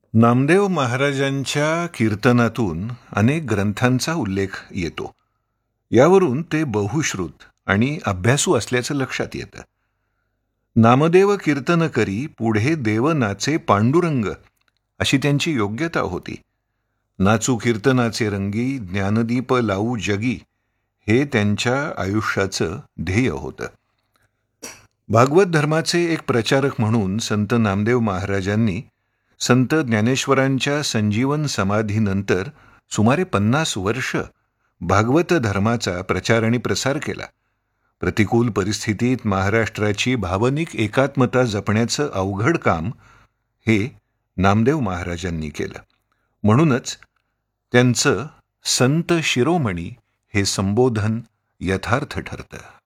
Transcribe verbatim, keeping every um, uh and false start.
नामदेव महाराजांच्या कीर्तनातून अनेक ग्रंथांचा उल्लेख येतो. यावरून ते बहुश्रुत आणि अभ्यासू असल्याचं लक्षात येतं. नामदेव कीर्तन करी पुढे देव नाचे पांडुरंग अशी त्यांची योग्यता होती. नाचू कीर्तनाचे रंगी ज्ञानदीप लावू जगी हे त्यांच्या आयुष्याचं ध्येय होतं. भागवत धर्माचे एक प्रचारक म्हणून संत नामदेव महाराजांनी संत ज्ञानेश्वरांच्या संजीवन समाधीनंतर सुमारे पन्नास वर्ष भागवत धर्माचा प्रचार आणि प्रसार केला. प्रतिकूल परिस्थितीत महाराष्ट्राची भावनिक एकात्मता जपण्याचं अवघड काम हे नामदेव महाराजांनी केलं. म्हणूनच त्यांचं संत शिरोमणी हे संबोधन यथार्थ ठरतं.